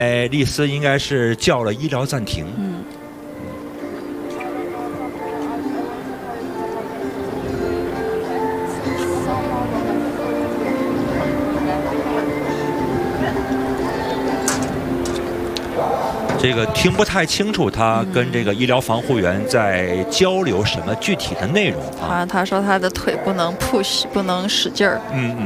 丽丝应该是叫了医疗暂停。这个听不太清楚，他跟这个医疗防护员在交流什么具体的内容啊？ 他说他的腿不能 push， 不能使劲儿。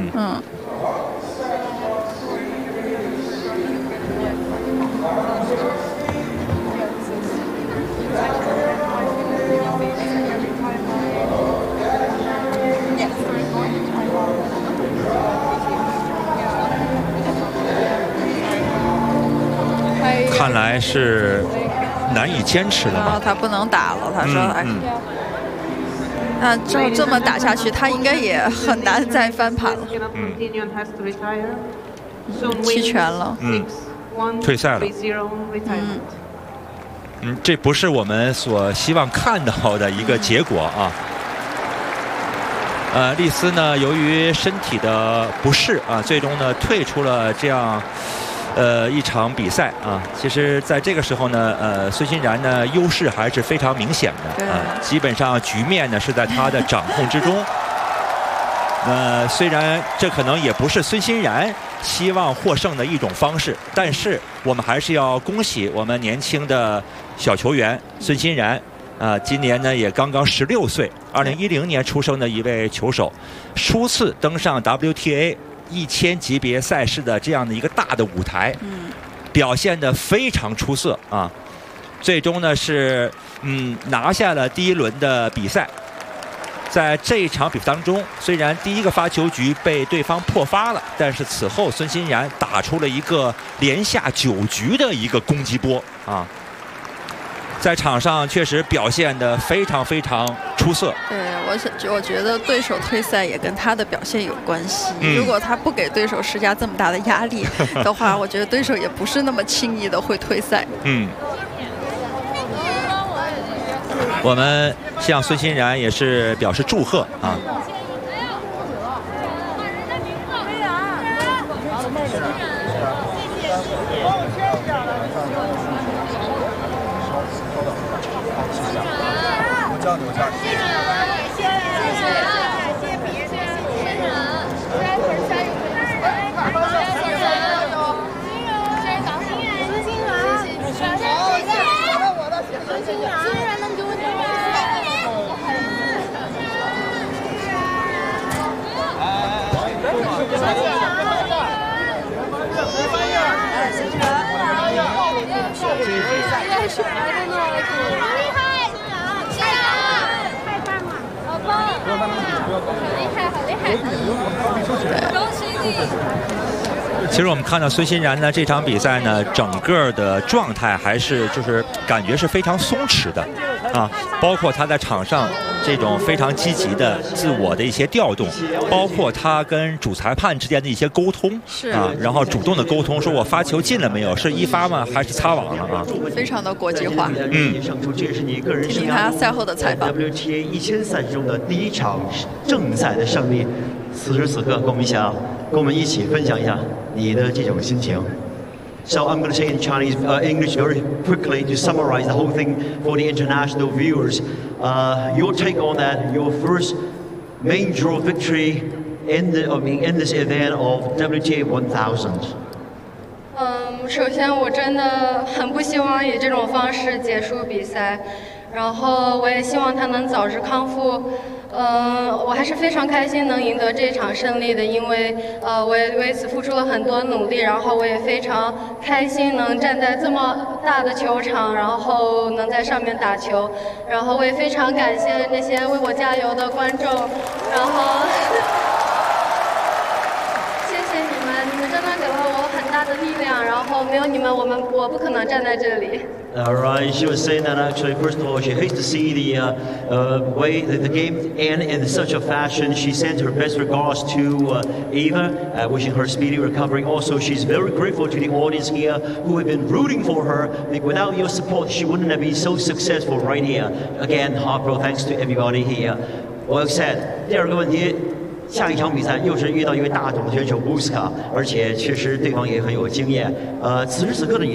看来是难以坚持了吧？ 他不能打了，他说。那这么打下去，他应该也很难再翻盘了。弃权了。 退赛了。这不是我们所希望看到的一个结果啊。丽丝呢，由于身体的不适啊，最终呢退出了这样。一场比赛啊，其实在这个时候呢，孙欣然呢优势还是非常明显的啊，基本上局面呢是在他的掌控之中。虽然这可能也不是孙欣然希望获胜的一种方式，但是我们还是要恭喜我们年轻的小球员孙欣然啊，今年呢也刚刚16岁，2010年出生的一位球手，初次登上 WTA。1000级别赛事的这样的一个大的舞台，表现得非常出色啊！最终呢是拿下了第1轮的比赛。在这一场比赛当中，虽然第一个发球局被对方破发了，但是此后孙欣然打出了一个连下9局的一个攻击波啊！在场上确实表现得非常非常出色。 对，我觉得对手退赛也跟他的表现有关系。如果他不给对手施加这么大的压力的话，我觉得对手也不是那么轻易的会退赛。 我们向孙欣然也是表示祝贺啊。其实我们看到孙欣然呢这场比赛呢，整个的状态还是就是感觉是非常松弛的啊，包括他在场上这种非常积极的自我的一些调动，包括他跟主裁判之间的一些沟通啊，然后主动的沟通，说我发球进了没有，是一发吗还是擦网了啊？ 非常的国际化。 这是你个人听他赛后的采访。 WTA 1000赛事中的第1场正赛的胜利，此时此刻，跟我们一起分享一下你的这种心情。So I'm going to say in Chinese, English very quickly to summarize the whole thing for the international viewers. Your take on that, your first main draw victory in this event of WTA 1000. 首先我真的很不希望以这种方式结束比赛，然后我也希望他能早日康复。我还是非常开心能赢得这场胜利的，因为我也为此付出了很多努力，然后我也非常开心能站在这么大的球场，然后能在上面打球，然后我也非常感谢那些为我加油的观众，然后谢谢你们，你们真的给了我很大的力量，然后没有你们，我不可能站在这里。 Alright, she was saying that actually, first of all, she hates to see the way that the game end in such a fashion. She sends her best regards to Eva, wishing her speedy recovery. Also, she's very grateful to the audience here who have been rooting for her. Like, without your support, she wouldn't have been so successful right here. Again, heartfelt thanks to everybody here. Well said. 第二个问题， 下一场比赛又是遇到一位大种的选手乌斯卡，而且确实对方也很有经验。此时此刻的你。